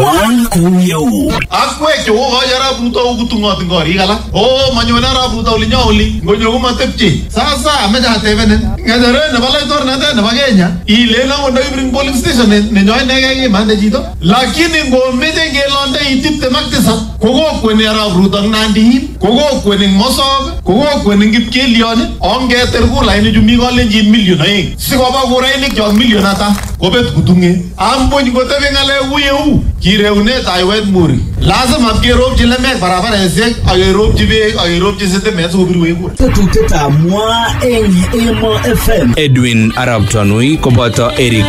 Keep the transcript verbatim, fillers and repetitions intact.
Kuyo akwe cho go yara bruto ukutungot ngori gala o manyona ra bruto linyo oli ngonyo kumatepchi sasa ameja tevene ngedere ne balai tor na de ne bagenya ile na ndo ibring police station ne join ne ge mande jito lakini ngomete ngelonde itipte maktisa kogo kwene ra bruto nandi kogo kwene mosob kogo kwene ngipkelione onge terku line jumi gole jin million ai sikoba guraini jog million ata kobet kutunge ambo ngotebe ngale uyeu kireune taiwet muri lazima apgerob jileme barabar ezek agerob jibe agerob jisete meso birwe ko tuteta mwa enyi emo F M Edwin Arab Tanui kobata Eric